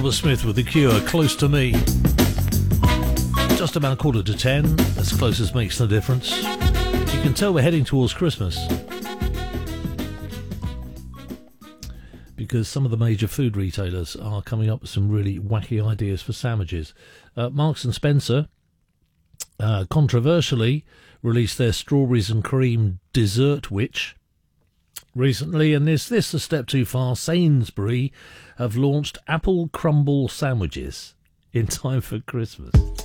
Robert Smith with The Cure, Close to Me. Just about 10:15, as close as makes no difference. You can tell we're heading towards Christmas, because some of the major food retailers are coming up with some really wacky ideas for sandwiches. Marks and Spencer controversially released their strawberries and cream dessert witch recently, and is this a step too far? Sainsbury have launched apple crumble sandwiches in time for Christmas.